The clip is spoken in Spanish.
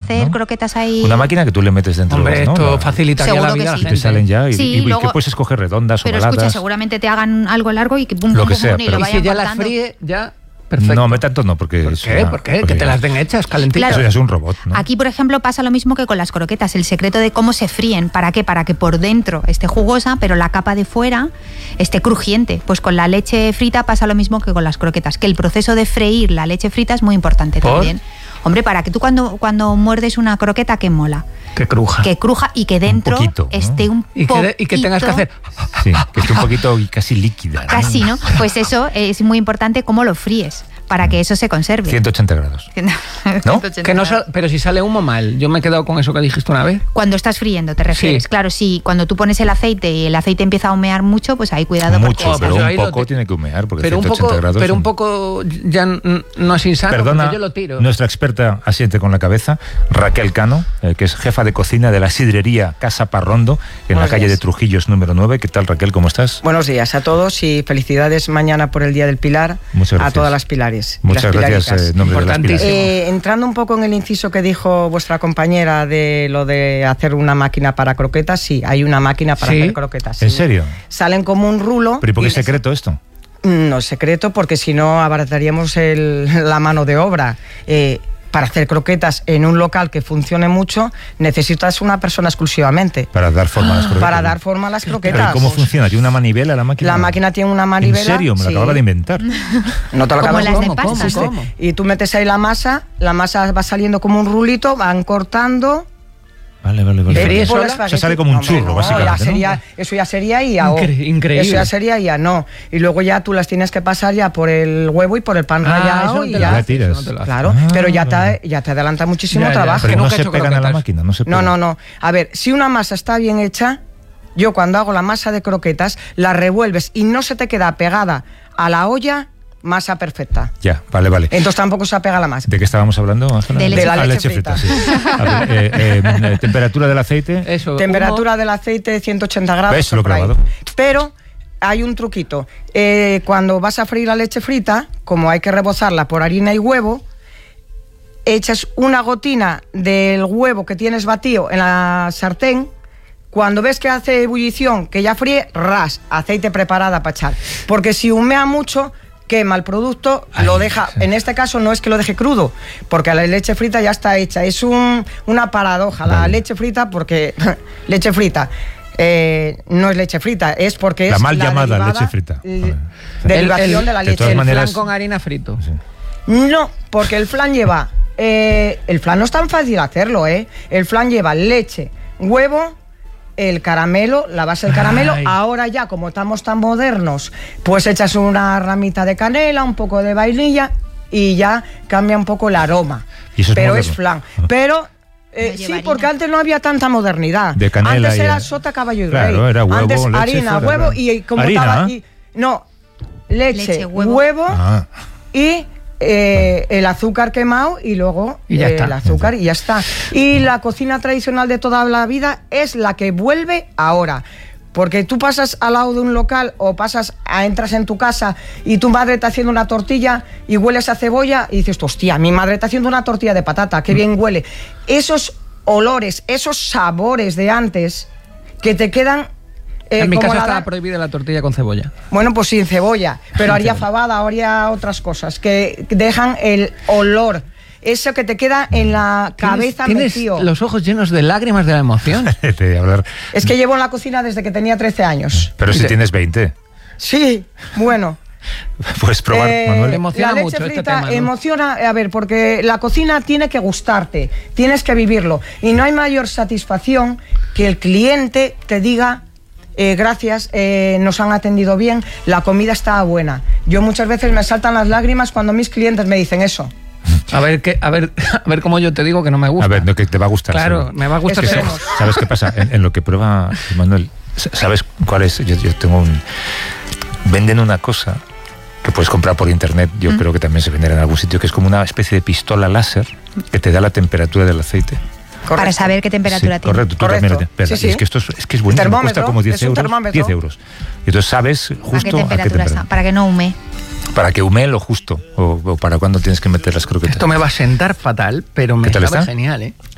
hacer ¿no? croquetas ahí. Una máquina que tú le metes dentro. Hombre, ¿no? esto facilita ya la vida a la Sí. gente. Te salen ya y luego, que puedes escoger redondas pero o ovaladas. escucha, seguramente te hagan algo largo y que pum, Lo pum, que pum, sea, y pero- lo Y vayan si ya las cortando. fríe, ya... Perfecto. No, tanto no, porque... ¿Por eso qué? ya- ¿Por qué? porque Que te ya- las den hechas, calentitas. Claro. Eso ya es un robot, ¿no? Aquí, por ejemplo, pasa lo mismo que con las croquetas. El secreto de cómo se fríen. ¿Para qué? Para que por dentro esté jugosa, pero la capa de fuera esté crujiente. Pues con la leche frita pasa lo mismo que con las croquetas. Que el proceso de freír la leche frita es muy importante ¿Por? también. Hombre, para que tú cuando muerdes una croqueta, que mola. Que cruja. Que cruja y que dentro poquito, ¿no? esté un Y poquito... que tengas que hacer... Sí, que esté un poquito casi líquida. ¿no? Casi, ¿no? Pues eso es muy importante cómo lo fríes, para que eso se conserve. 180 grados. ¿No? 180 Que no grados. pero si sale humo mal. Yo me he quedado con eso que dijiste una vez. Cuando estás friendo, ¿te refieres? Sí. Claro, sí. Cuando tú pones el aceite y el aceite empieza a humear mucho, pues ahí cuidado. Mucho, porque pero yo un ahí lo poco te- tiene que humear, porque Pero un 180 poco, grados... pero son- un poco ya no es insano, Perdona, porque yo lo tiro. nuestra experta asiente con la cabeza, Raquel Cano, que es jefa de cocina de la sidrería Casa Parrondo, en la Buenos calle días. de Trujillos número 9. ¿Qué tal, Raquel? ¿Cómo estás? Buenos días a todos y felicidades mañana por el Día del Pilar Muchas a gracias. todas las pilares. y Muchas las gracias, pilaricas. nombre de las Importantísimo. pilares. Entrando un poco en el inciso que dijo vuestra compañera de lo de hacer una máquina para croquetas, sí, hay una máquina para ¿Sí? hacer croquetas. ¿En sí. serio? Salen como un rulo. ¿Pero y por qué y es secreto esto? No es secreto, porque si no abarataríamos la mano de obra. Para hacer croquetas en un local que funcione mucho, necesitas una persona exclusivamente. Para dar forma a las croquetas. Para dar forma a las ¿Pero croquetas. y cómo funciona? ¿Tiene una manivela la máquina? La máquina tiene una manivela. ¿En serio? Me lo sí. acababa de inventar. No te lo Como acabas las de ¿Cómo? pasta. ¿Cómo? ¿Cómo? Y tú metes ahí la masa va saliendo como un rulito, van cortando. Vale. ¿Y fríes Por el sola? O sea, sale como un Hombre, churro, no, básicamente, ya ¿no? sería, eso ya sería IA. Increíble. Eso ya sería IA, no. Y luego ya tú las tienes que pasar ya por el huevo y por el pan rallado. eso Y no te ya. lo Ya tiras. eso no te lo haces. Claro, Ah, pero ya vale. te adelanta muchísimo Ya, ya. trabajo. Pero no nunca he se hecho pegan a la croquetas. máquina, no se pegan. No. A ver, si una masa está bien hecha, yo cuando hago la masa de croquetas, la revuelves y no se te queda pegada a la olla, masa perfecta. Ya, vale. Entonces tampoco se apega la masa. ¿De qué estábamos hablando, Ángela? De leche. De la Ah, leche frita. sí. A ver, temperatura del aceite. Eso, Temperatura humo. del aceite 180 grados. ¿Ves? Lo he por ahí. clavado. Pero hay un truquito. Cuando vas a freír la leche frita, como hay que rebozarla por harina y huevo, echas una gotina del huevo que tienes batido en la sartén. Cuando ves que hace ebullición, que ya fríe, ras, aceite preparada para echar. Porque si humea mucho, quema el producto, Ay, lo deja. sí. En este caso no es que lo deje crudo, porque la leche frita ya está hecha. Es una paradoja. La Vale. leche frita, porque leche frita no es leche frita, es porque es La mal llamada derivada, leche frita. Derivación de la de leche. todas El maneras- flan con harina frito. Sí. No, porque el flan lleva... el flan no es tan fácil hacerlo, ¿eh? El flan lleva leche, huevo, el caramelo, la base del caramelo. Ay. Ahora ya, como estamos tan modernos, pues echas una ramita de canela, un poco de vainilla y ya cambia un poco el aroma. Y eso es Pero moderno. es flan. Pero... No lleva sí, harina. porque antes no había tanta modernidad. De canela antes y era el- sota, caballo y Claro, rey. era huevo, antes leche, harina, fuera, huevo claro. y como ¿Harina? estaba... no, leche, huevo. huevo Ah, y el azúcar quemado y luego Y ya está. el azúcar y ya está. Y la cocina tradicional de toda la vida es la que vuelve ahora. Porque tú pasas al lado de un local o entras en tu casa y tu madre está haciendo una tortilla y hueles a cebolla y dices, hostia, mi madre está haciendo una tortilla de patata, qué bien huele. Esos olores, esos sabores de antes que te quedan... En mi como casa la estaba da- prohibida la tortilla con cebolla. Bueno, pues sin cebolla, pero haría fabada, haría otras cosas que dejan el olor, eso que te queda en la cabeza Tienes metido. los ojos llenos de lágrimas de la emoción. te voy a hablar. Es que llevo en la cocina desde que tenía 13 años. Pero si tienes 20, Sí, bueno. puedes probar, Manuel. Emociona la mucho leche este frita tema, ¿no? emociona, a ver, porque la cocina tiene que gustarte, tienes que vivirlo. Y no hay mayor satisfacción que el cliente te diga... gracias, nos han atendido bien, la comida estaba buena. Yo muchas veces me saltan las lágrimas cuando mis clientes me dicen eso. A ver cómo yo te digo que no me gusta. A ver, no, que te va a gustar. Claro, seguro. me va a gustar. Eso pero- veremos. ¿Sabes qué pasa? En lo que prueba Manuel, ¿sabes cuál es? Yo tengo un... Venden una cosa que puedes comprar por internet, yo creo que también se venderá en algún sitio, que es como una especie de pistola láser que te da la temperatura del aceite. Para saber qué temperatura Sí, tiene. correcto, tú Correcto. también. Pero Sí, sí. Es que esto es que es buenísimo, Termómetro, cuesta como 10 es un euros. termómetro. 10 euros. Y entonces sabes ¿A qué justo temperatura está? Para que no hume. Para que humee lo justo, o para cuándo tienes que meter las croquetas. Esto me va a sentar fatal, pero me ¿Qué tal sabe está? genial, ¿eh?